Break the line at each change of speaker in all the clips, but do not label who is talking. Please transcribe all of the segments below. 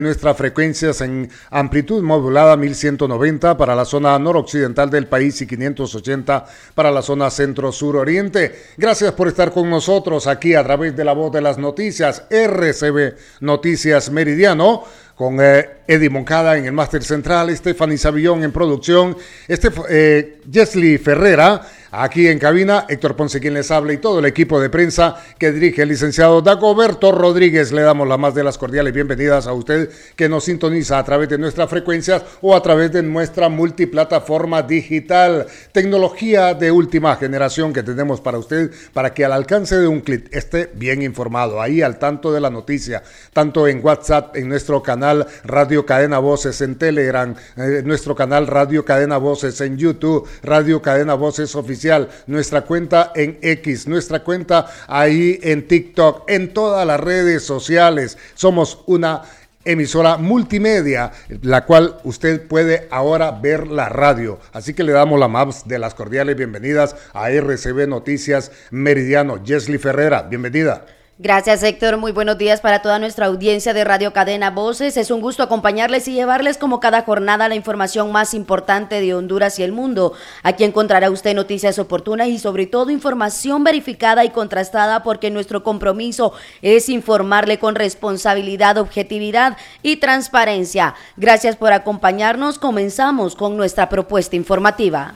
Nuestras frecuencias en amplitud modulada 1190 para la zona noroccidental del país y 580 para la zona centro-sur-oriente. Gracias por estar con nosotros aquí a través de la voz de las noticias, RCB Noticias Meridiano, con Eddie Moncada en el máster central, Stephanie Savillón en producción, Jesly Ferrera aquí en cabina, Héctor Ponce quien les habla y todo el equipo de prensa que dirige el licenciado Dagoberto Rodríguez. Le damos la más de las cordiales bienvenidas a usted que nos sintoniza a través de nuestras frecuencias o a través de nuestra multiplataforma digital. Tecnología de última generación que tenemos para usted, para que al alcance de un clic esté bien informado, ahí al tanto de la noticia, tanto en WhatsApp, en nuestro canal Radio Cadena Voces, en Telegram, nuestro canal Radio Cadena Voces, en YouTube, Radio Cadena Voces Oficial, nuestra cuenta en X, nuestra cuenta ahí en TikTok, en todas las redes sociales. Somos una emisora multimedia, la cual usted puede ahora ver la radio. Así que le damos la más de las cordiales bienvenidas a RCB Noticias Meridiano. Jesly Ferrera, bienvenida.
Gracias, Héctor. Muy buenos días para toda nuestra audiencia de Radio Cadena Voces. Es un gusto acompañarles y llevarles como cada jornada la información más importante de Honduras y el mundo. Aquí encontrará usted noticias oportunas y sobre todo información verificada y contrastada, porque nuestro compromiso es informarle con responsabilidad, objetividad y transparencia. Gracias por acompañarnos. Comenzamos con nuestra propuesta informativa.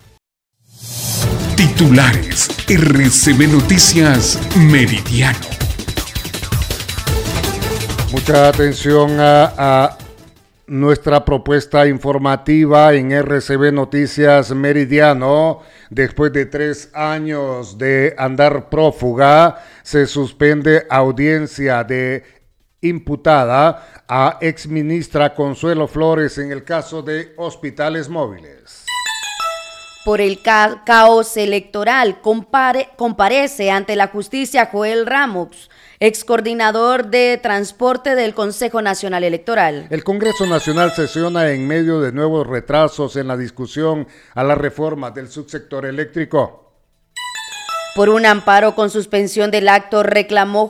Titulares, RCB Noticias Meridiano.
Mucha atención a nuestra propuesta informativa en RCB Noticias Meridiano. Después de 3 años de andar prófuga, se suspende audiencia de imputada a exministra Consuelo Flores en el caso de hospitales móviles.
Por el caos electoral, comparece ante la justicia Joel Ramos, excoordinador de transporte del Consejo Nacional Electoral.
El Congreso Nacional sesiona en medio de nuevos retrasos en la discusión a la reforma del subsector eléctrico.
Por un amparo con suspensión del acto reclamado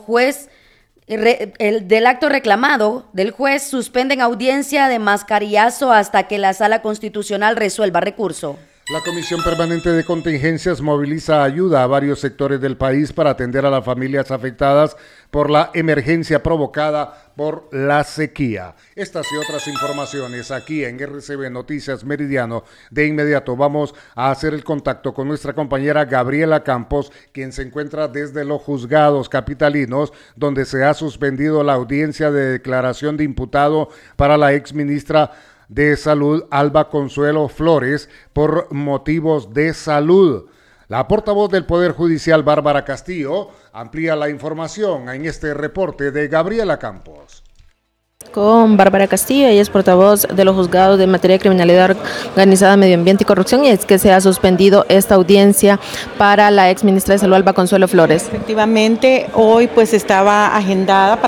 del juez, suspenden audiencia de Mascariazo hasta que la Sala Constitucional resuelva recurso.
La Comisión Permanente de Contingencias moviliza ayuda a varios sectores del país para atender a las familias afectadas por la emergencia provocada por la sequía. Estas y otras informaciones aquí en RCB Noticias Meridiano. De inmediato vamos a hacer el contacto con nuestra compañera Gabriela Campos, quien se encuentra desde los juzgados capitalinos, donde se ha suspendido la audiencia de declaración de imputado para la exministra de Salud, Alba Consuelo Flores, por motivos de salud. La portavoz del Poder Judicial, Bárbara Castillo, amplía la información en este reporte de Gabriela Campos.
Con Bárbara Castillo, ella es portavoz de los juzgados de materia de criminalidad organizada, medio ambiente y corrupción, y es que se ha suspendido esta audiencia para la ex ministra de Salud, Alba Consuelo Flores.
Efectivamente, hoy estaba agendada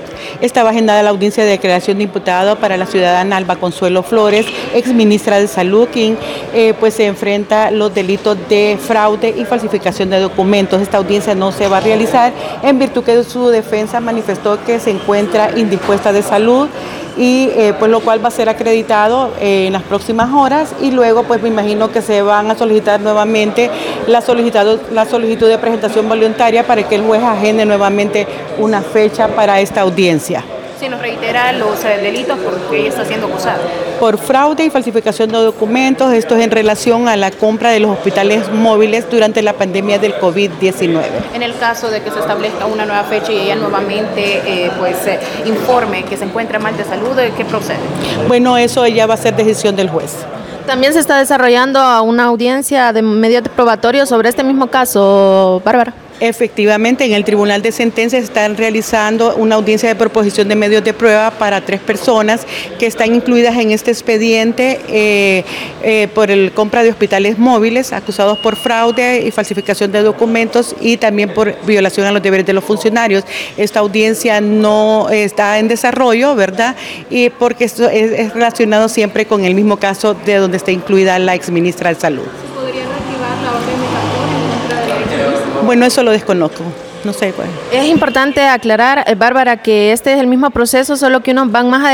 la audiencia de declaración de imputado para la ciudadana Alba Consuelo Flores, ex ministra de Salud, quien se enfrenta los delitos de fraude y falsificación de documentos. Esta audiencia no se va a realizar en virtud que su defensa manifestó que se encuentra indispuesta de salud y lo cual va a ser acreditado en las próximas horas, y luego me imagino que se van a solicitar nuevamente la solicitud de presentación voluntaria para que el juez agende nuevamente una fecha para esta audiencia.
Si nos reitera los delitos por que ella está siendo acusada.
Por fraude y falsificación de documentos, esto es en relación a la compra de los hospitales móviles durante la pandemia del COVID-19.
En el caso de que se establezca una nueva fecha y ella nuevamente informe que se encuentra mal de salud, ¿qué procede?
Bueno, eso ya va a ser decisión del juez.
También se está desarrollando una audiencia de medios probatorios sobre este mismo caso, Bárbara.
Efectivamente, en el Tribunal de Sentencias están realizando una audiencia de proposición de medios de prueba para 3 personas que están incluidas en este expediente por el compra de hospitales móviles, acusados por fraude y falsificación de documentos y también por violación a los deberes de los funcionarios. Esta audiencia no está en desarrollo, ¿verdad? Y porque esto es relacionado siempre con el mismo caso de donde está incluida la exministra de Salud.
¿Se podría reactivar la orden de captura en contra de la exministra?
Bueno, eso lo desconozco. No sé cuál.
Es importante aclarar, Bárbara, que este es el mismo proceso, solo que unos van más adelante